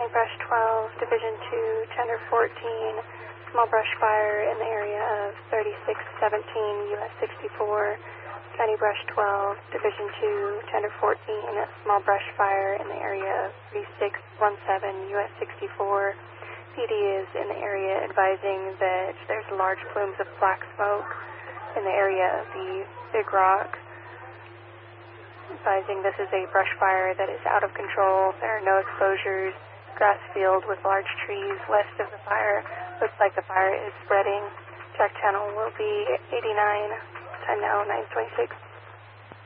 County Brush 12, Division 2, Tender 14, small brush fire in the area of 3617 US 64. County Brush 12, Division 2, Tender 14, small brush fire in the area of 3617 US 64. PD is in the area advising that there's large plumes of black smoke in the area of the Big Rock. Advising this is a brush fire that is out of control. There are no exposures. Grass field with large trees west of the fire. Looks like the fire is spreading. Track channel will be 89. Time now 9:26.